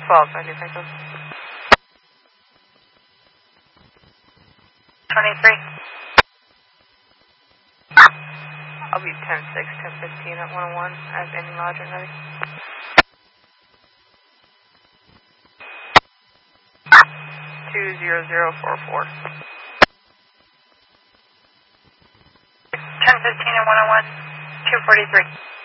12, I do think so. 23. I'll be 10-6, 10-15 at 101. I have any lodge and ready. 20044. 10-15 at 101. 243.